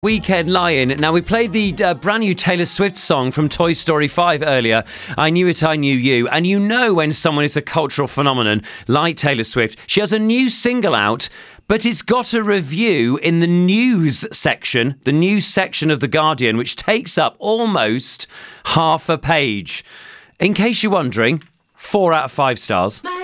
Weekend Lion. Now, we played the brand new Taylor Swift song from Toy Story 5 earlier. I Knew It, I Knew You. And you know when someone is a cultural phenomenon like Taylor Swift. She has a new single out, but it's got a review in the news section of The Guardian, which takes up almost half a page. In case you're wondering, 4 out of 5 stars.